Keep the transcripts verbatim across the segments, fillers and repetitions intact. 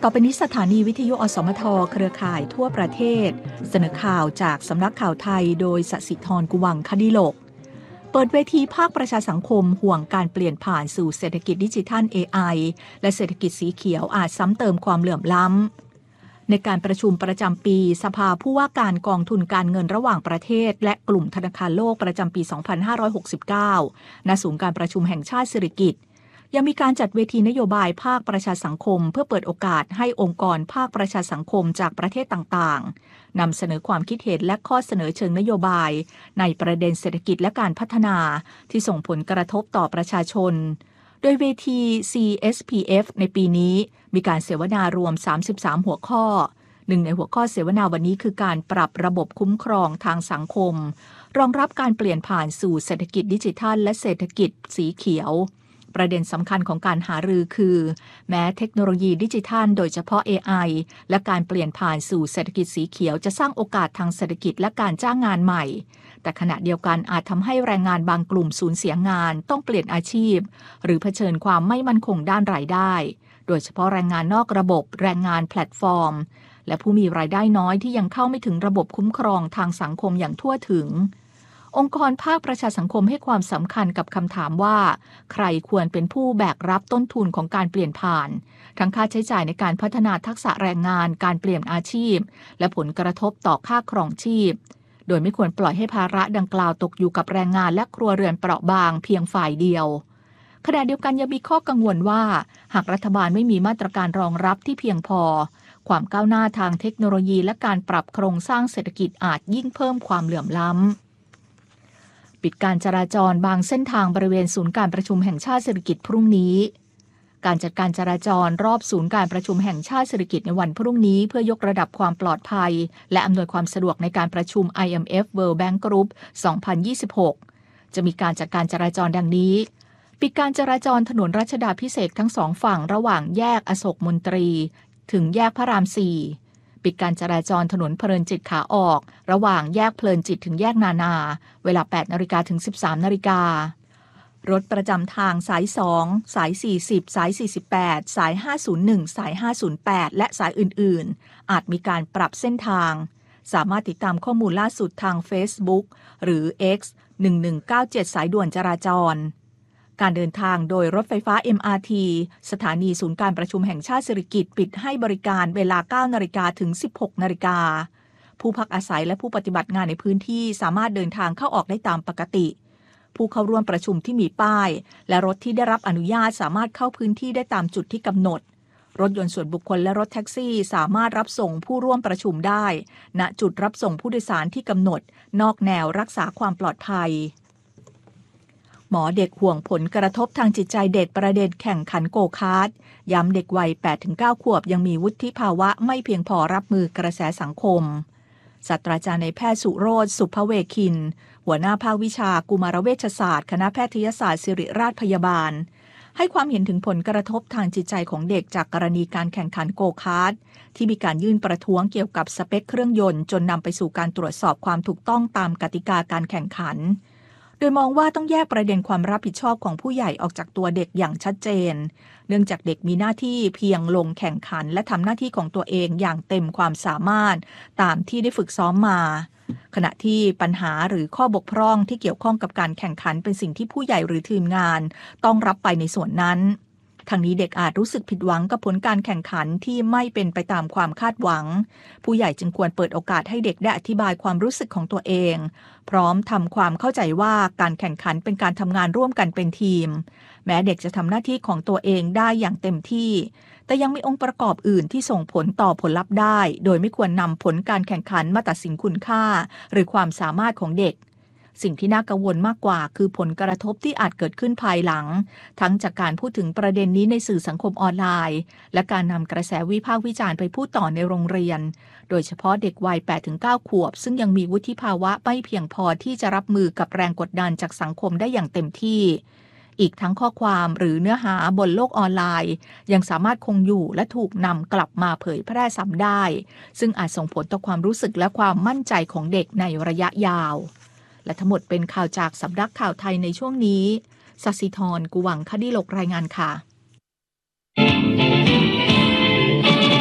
ต่อไปนี้สถานีวิทยุอสมทเครือข่ายทั่วประเทศเสนอข่าวจากสำนักข่าวไทยโดยสศิธรกุวังคดิโลกเปิดเวทีภาคประชาสังคมห่วงการเปลี่ยนผ่านสู่เศรษฐกิจดิจิทัล เอ ไอ และเศรษฐกิจสีเขียวอาจซ้ำเติมความเหลื่อมล้ำในการประชุมประจำปีสภาผู้ว่าการกองทุนการเงินระหว่างประเทศและกลุ่มธนาคารโลกประจำปี สองพันห้าร้อยหกสิบเก้า ณ ศูนย์การประชุมแห่งชาติสิริกิติ์ยังมีการจัดเวทีนโยบายภาคประชาสังคมเพื่อเปิดโอกาสให้องค์กรภาคประชาสังคมจากประเทศต่างๆนำเสนอความคิดเห็นและข้อเสนอเชิงนโยบายในประเด็นเศรษฐกิจและการพัฒนาที่ส่งผลกระทบต่อประชาชนโดยเวที ซี เอส พี เอฟ ในปีนี้มีการเสวนารวมสามสิบสามหัวข้อหนึ่งในหัวข้อเสวนาวันนี้คือการปรับระบบคุ้มครองทางสังคมรองรับการเปลี่ยนผ่านสู่เศรษฐกิจดิจิทัลและเศรษฐกิจสีเขียวประเด็นสำคัญของการหารือคือแม้เทคโนโลยีดิจิทัลโดยเฉพาะ เอ ไอ และการเปลี่ยนผ่านสู่เศรษฐกิจสีเขียวจะสร้างโอกาสทางเศรษฐกิจและการจ้างงานใหม่แต่ขณะเดียวกันอาจทำให้แรงงานบางกลุ่มสูญเสียงานต้องเปลี่ยนอาชีพหรือเผชิญความไม่มั่นคงด้านรายได้โดยเฉพาะแรงงานนอกระบบแรงงานแพลตฟอร์มและผู้มีรายได้น้อยที่ยังเข้าไม่ถึงระบบคุ้มครองทางสังคมอย่างทั่วถึงองค์กรภาคประชาสังคมให้ความสำคัญกับคำถามว่าใครควรเป็นผู้แบกรับต้นทุนของการเปลี่ยนผ่านทั้งค่าใช้จ่ายในการพัฒนาทักษะแรงงานการเปลี่ยนอาชีพและผลกระทบต่อค่าครองชีพโดยไม่ควรปล่อยให้ภาระดังกล่าวตกอยู่กับแรงงานและครัวเรือนเปราะบางเพียงฝ่ายเดียวขณะเดียวกันยังมีข้อกังวลว่าหากรัฐบาลไม่มีมาตรการรองรับที่เพียงพอความก้าวหน้าทางเทคโนโลยีและการปรับโครงสร้างเศรษฐกิจอาจยิ่งเพิ่มความเหลื่อมล้ำปิดการจราจรบางเส้นทางบริเวณศูนย์การประชุมแห่งชาติสิริกิติ์พรุ่งนี้การจัดการจราจรรอบศูนย์การประชุมแห่งชาติสิริกิติ์ในวันพรุ่งนี้เพื่อยกระดับความปลอดภัยและอำนวยความสะดวกในการประชุม ไอ เอ็ม เอฟ World Bank Group สองพันยี่สิบหกจะมีการจัดการจราจรดังนี้ปิดการจราจรถนนรัชดาภิเษกทั้งสองฝั่งระหว่างแยกอโศกมนตรีถึงแยกพระรามสี่ปิดการจราจรถนนเพลินจิตขาออกระหว่างแยกเพลินจิตถึงแยกนานาเวลา แปดนาฬิกา ถึง สิบสามนาฬิกา รถประจำทางสายสองสายสี่สิบสายสี่สิบแปดสายห้าศูนย์หนึ่งสายห้าศูนย์แปดและสายอื่นๆอาจมีการปรับเส้นทางสามารถติดตามข้อมูลล่าสุดทาง Facebook หรือ X หนึ่งหนึ่งเก้าเจ็ดสายด่วนจราจรการเดินทางโดยรถไฟฟ้า เอ็ม อาร์ ที สถานีศูนย์การประชุมแห่งชาติสิริกิติ์ปิดให้บริการเวลา เก้านาฬิกา ถึง สิบหกนาฬิกาผู้พักอาศัยและผู้ปฏิบัติงานในพื้นที่สามารถเดินทางเข้าออกได้ตามปกติผู้เข้าร่วมประชุมที่มีป้ายและรถที่ได้รับอนุญาตสามารถเข้าพื้นที่ได้ตามจุดที่กำหนดรถยนต์ส่วนบุคคลและรถแท็กซี่สามารถรับส่งผู้ร่วมประชุมได้ณจุดรับส่งผู้โดยสารที่กำหนดนอกแนวรักษาความปลอดภัยหมอเด็กห่วงผลกระทบทางจิตใจเด็กประเด็นแข่งขันโกคาร์ทย้ำเด็กวัย แปดถึงเก้า ขวบยังมีวุฒิภาวะไม่เพียงพอรับมือกระแสสังคมศาสตราจารย์นายแพทย์สุโรจน์ สุภเวคินหัวหน้าภาควิชากุมารเวชศาสตร์คณะแพทยศาสตร์ศิริราชพยาบาลให้ความเห็นถึงผลกระทบทางจิตใจของเด็กจากกรณีการแข่งขันโกคาร์ทที่มีการยื่นประท้วงเกี่ยวกับสเปคเครื่องยนต์จนนำไปสู่การตรวจสอบความถูกต้องตามกติกาการแข่งขันโดยมองว่าต้องแยกประเด็นความรับผิดชอบของผู้ใหญ่ออกจากตัวเด็กอย่างชัดเจนเนื่องจากเด็กมีหน้าที่เพียงลงแข่งขันและทำหน้าที่ของตัวเองอย่างเต็มความสามารถตามที่ได้ฝึกซ้อมมาขณะที่ปัญหาหรือข้อบกพร่องที่เกี่ยวข้องกับการแข่งขันเป็นสิ่งที่ผู้ใหญ่หรือทีมงานต้องรับไปในส่วนนั้นทางนี้เด็กอาจรู้สึกผิดหวังกับผลการแข่งขันที่ไม่เป็นไปตามความคาดหวังผู้ใหญ่จึงควรเปิดโอกาสให้เด็กได้อธิบายความรู้สึกของตัวเองพร้อมทำความเข้าใจว่าการแข่งขันเป็นการทำงานร่วมกันเป็นทีมแม้เด็กจะทำหน้าที่ของตัวเองได้อย่างเต็มที่แต่ยังมีองค์ประกอบอื่นที่ส่งผลต่อผลลัพธ์ได้โดยไม่ควรนำผลการแข่งขันมาตัดสินคุณค่าหรือความสามารถของเด็กสิ่งที่น่ากังวลมากกว่าคือผลกระทบที่อาจเกิดขึ้นภายหลังทั้งจากการพูดถึงประเด็นนี้ในสื่อสังคมออนไลน์และการนำกระแสวิพากษ์วิจารณ์ไปพูดต่อในโรงเรียนโดยเฉพาะเด็กวัย แปดถึงเก้า ขวบซึ่งยังมีวุฒิภาวะไม่เพียงพอที่จะรับมือกับแรงกดดันจากสังคมได้อย่างเต็มที่อีกทั้งข้อความหรือเนื้อหาบนโลกออนไลน์ยังสามารถคงอยู่และถูกนำกลับมาเผยแพร่ซ้ำได้ซึ่งอาจส่งผลต่อความรู้สึกและความมั่นใจของเด็กในระยะยาวและทั้งหมดเป็นข่าวจากสำนักข่าวไทยในช่วงนี้สศิธรกุวังคดิโลกรายงานค่ะ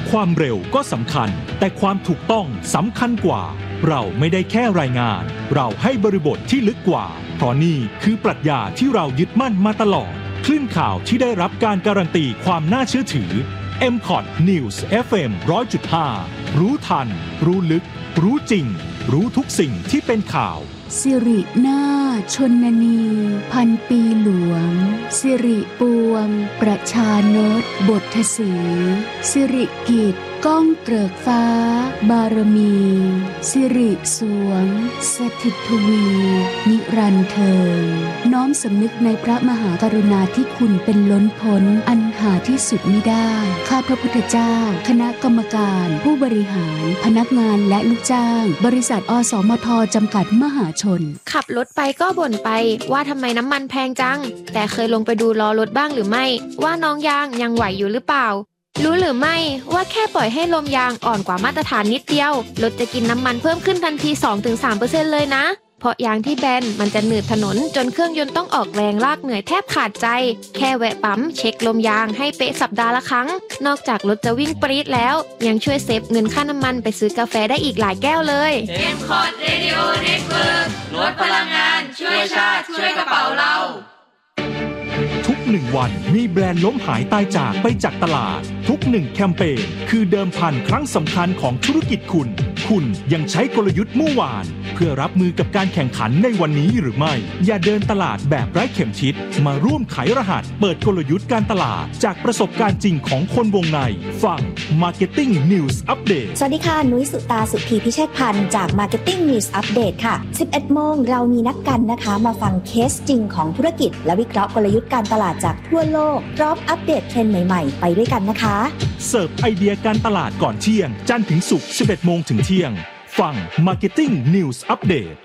ความเร็วก็สำคัญแต่ความถูกต้องสำคัญกว่าเราไม่ได้แค่รายงานเราให้บริบทที่ลึกกว่าเพราะนี่คือปรัชญาที่เรายึดมั่นมาตลอดคลื่นข่าวที่ได้รับการการันตีความน่าเชื่อถือ เอ็ม คอท News เอฟ เอ็ม หนึ่งร้อยจุดห้า รู้ทันรู้ลึกรู้จริงรู้ทุกสิ่งที่เป็นข่าวสิรินาถชนนีพันปีหลวงสิริปวงประชานตบทสีสิริกิติ์ก้องเกริกฟ้าบารมีสิริสวงสถิตทวีนิรันดร์เทิงน้อมสำนึกในพระมหากรุณาธิคุณเป็นล้นพ้นอันหาที่สุดมิได้ข้าพระพุทธเจ้าคณะกรรมการผู้บริหารพนักงานและลูกจ้างบริษัทอสมทจำกัดมหาชนขับรถไปก็บ่นไปว่าทำไมน้ำมันแพงจังแต่เคยลงไปดูล้อรถบ้างหรือไม่ว่าน้องยางยังไหวอยู่หรือเปล่ารู้หรือไม่ว่าแค่ปล่อยให้ลมยางอ่อนกว่ามาตรฐานนิดเดียวรถจะกินน้ำมันเพิ่มขึ้นทันที สองถึงสามเปอร์เซ็นต์ เลยนะเพราะยางที่แบนมันจะหนืดถนนจนเครื่องยนต์ต้องออกแรงลากเหนื่อยแทบขาดใจแค่แวะปั๊มเช็คลมยางให้เป๊ะสัปดาห์ละครั้งนอกจากรถจะวิ่งปรี๊ดแล้วยังช่วยเซฟเงินค่าน้ำมันไปซื้อกาแฟได้อีกหลายแก้วเลยเอ็ม คอท Radio Network ลดพลังงานช่วยชาติช่วยกระเป๋าเราทุกหนึ่งวันมีแบรนด์ล้มหายตายจากไปจากตลาดทุกหนึ่งแคมเปญคือเดิมพันครั้งสำคัญของธุรกิจคุณคุณยังใช้กลยุทธ์เมื่อวานเพื่อรับมือกับการแข่งขันในวันนี้หรือไม่อย่าเดินตลาดแบบไร้เข็มทิศมาร่วมไขรหัสเปิดกลยุทธ์การตลาดจากประสบการณ์จริงของคนวงในฟัง Marketing News Update สวัสดีค่ะนุ้ยสุตาสุธีพิเชษพันธ์จาก Marketing News Update ค่ะ สิบเอ็ดโมงเรามีนัดกันนะคะมาฟังเคสจริงของธุรกิจและวิเคราะห์กลยุทธ์การตลาดจากทั่วโลกพร้อมอัปเดตเทรนด์ใหม่ๆไปด้วยกันนะคะเสิร์ฟไอเดียการตลาดก่อนเที่ยงจันทร์ถึงศุกร์ สิบเอ็ดโมงถึงเที่ยงฟัง Marketing News Update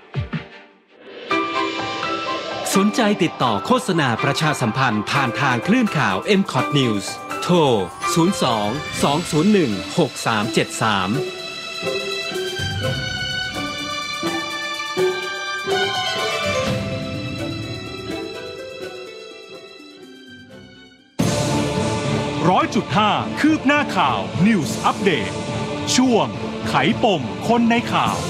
สนใจติดต่อโฆษณาประชาสัมพันธ์ผ่านทางคลื่นข่าว เอ็ม คอท News โทร ศูนย์ สอง สอง ศูนย์ หนึ่ง หก สาม เจ็ด สามร้อยจุดห้าคืบหน้าข่าว News Update ช่วงไขปมคนในข่าว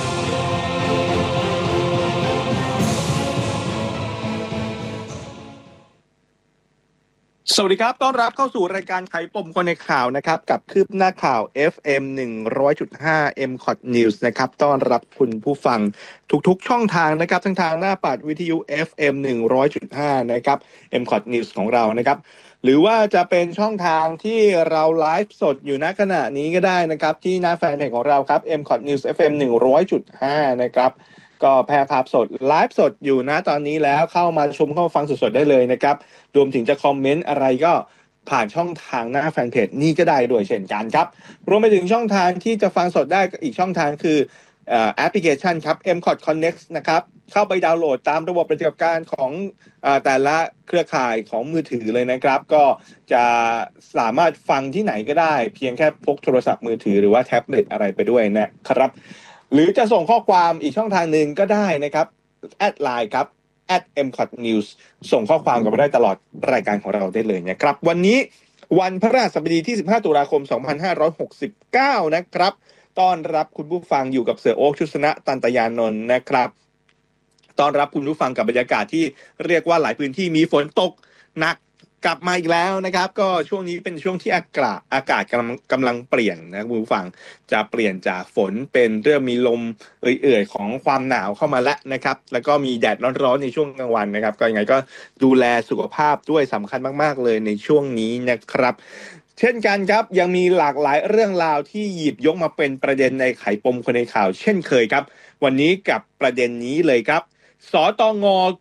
สวัสดีครับต้อนรับเข้าสู่รายการไขปมคนในข่าวนะครับกับคืบหน้าข่าว เอฟ เอ็ม หนึ่งร้อยจุดห้า เอ็ม คอท News นะครับต้อนรับคุณผู้ฟังทุกๆช่องทางนะครับทั้งทางหน้าปัดวิทยุ เอฟ เอ็ม หนึ่งร้อยจุดห้า นะครับ เอ็ม คอท News ของเรานะครับหรือว่าจะเป็นช่องทางที่เราไลฟ์สดอยู่ณขณะนี้ก็ได้นะครับที่หน้าแฟนเพจของเราครับ เอ็ม คอท News เอฟ เอ็ม หนึ่งร้อยจุดห้า นะครับก็แพร่ภาพสดไลฟ์สดอยู่นะตอนนี้แล้วเข้ามาชมเข้ามาฟังสดๆได้เลยนะครับรวมถึงจะคอมเมนต์อะไรก็ผ่านช่องทางหน้าแฟนเพจนี่ก็ได้ด้วยเช่นกันครับรวมไปถึงช่องทางที่จะฟังสดได้อีกช่องทางคือแอปพลิเคชันครับ เอ็ม คอท Connect นะครับเข้าไปดาวน์โหลดตามระบบปฏิบัติการของแต่ละเครือข่ายของมือถือเลยนะครับก็จะสามารถฟังที่ไหนก็ได้เพียงแค่พกโทรศัพท์มือถือหรือว่าแท็บเล็ตอะไรไปด้วยนะครับหรือจะส่งข้อความอีกช่องทางหนึ่งก็ได้นะครับแอดไลน์ครับ แอท เอ็ม คอท News ส่งข้อความกันมาได้ตลอดรายการของเราได้เลยนะครับวันนี้วันพฤหัสบดีที่สิบห้าตุลาคมสองพันห้าร้อยหกสิบเก้านะครับต้อนรับคุณผู้ฟังอยู่กับเสือโอ๊คชุสนะตันตยานนท์นะครับต้อนรับคุณผู้ฟังกับบรรยากาศที่เรียกว่าหลายพื้นที่มีฝนตกหนักกลับมาอีกแล้วนะครับก็ช่วงนี้เป็นช่วงที่อากาศอากาศกำลังกำลังเปลี่ยนนะคุณผู้ฟังจะเปลี่ยนจากฝนเป็นเริ่มมีลมเอื่อยๆของความหนาวเข้ามาแล้วนะครับแล้วก็มีแดดร้อนๆในช่วงกลางวันนะครับก็ยังไงก็ดูแลสุขภาพด้วยสำคัญมากๆเลยในช่วงนี้นะครับเช่นกันครับยังมีหลากหลายเรื่องราวที่หยิบยกมาเป็นประเด็นในไขปมคนในข่าวเช่นเคยครับวันนี้กับประเด็นนี้เลยครับสตง